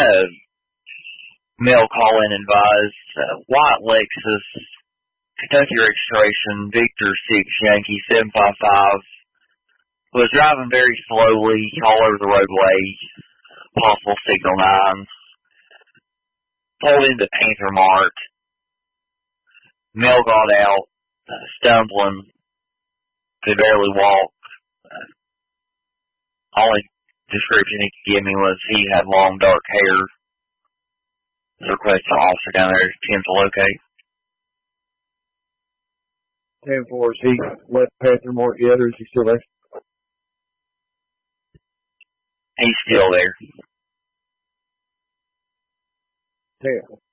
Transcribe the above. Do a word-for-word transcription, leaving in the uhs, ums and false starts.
Uh, mail call in advised, uh, white Lexus, Kentucky registration, Victor six Yankee seven five five, was driving very slowly all over the roadway, possible signal nine, pulled into Panther Mart. Mail got out, uh, stumbling, could barely walk. Uh, only description he could give me was he had long dark hair. The request to an officer down there to attempt to locate. ten four, is he left Panther Mart yet, or is he still there? He's still there. ten.